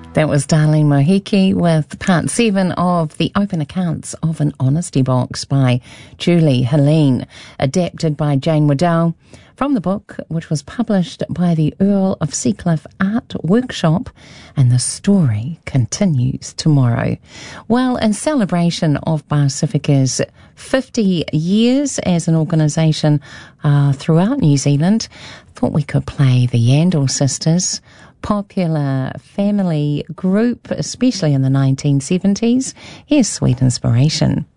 That was Darlene Mohiki with part 7 of The Open Accounts of an Honesty Box by Julie Helene, adapted by Jane Waddell from the book, which was published by the Earl of Seacliff Art Workshop, and the story continues tomorrow. Well, in celebration of Pacifica's 50 years as an organisation throughout New Zealand, thought we could play the Yandall Sisters, popular family group, especially in the 1970s. Here's Sweet Inspiration.